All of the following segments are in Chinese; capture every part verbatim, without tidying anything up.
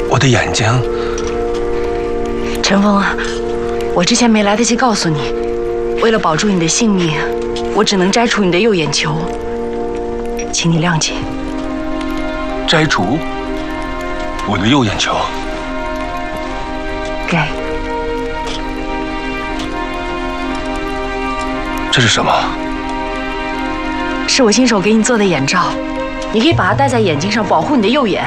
我的眼睛。 陈峰啊，我之前没来得及告诉你，为了保住你的性命，我只能摘除你的右眼球，请你谅解。 摘除我的右眼球？ 给。 这是什么？ 是我亲手给你做的眼罩，你可以把它戴在眼睛上，保护你的右眼。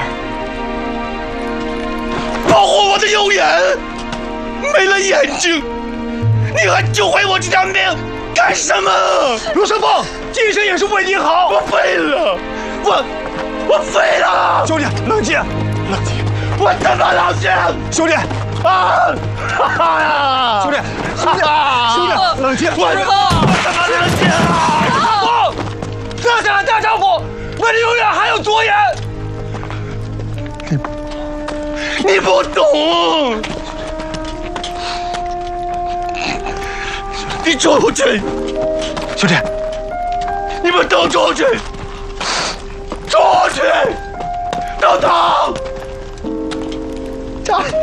保护我的右眼？没了眼睛，你还救回我这条命干什么？陆胜凤，今生也是为你好。我废了，我我废了。兄弟，冷静，冷静，我他妈冷静。兄弟，啊，哈哈，兄弟，兄弟，兄弟，冷静，我我他妈冷静啊！不，这样的大丈夫，为了永远还有尊严。你不懂。你出去，兄弟，你们都出去，出去，都逃！站！